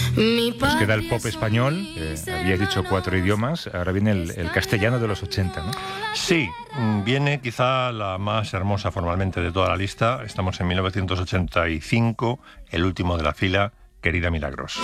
Nos queda el pop español, habías dicho 4 idiomas, ahora viene el castellano de los 80, ¿no? Sí, viene quizá la más hermosa formalmente de toda la lista. Estamos en 1985, el último de la fila, Querida Milagros.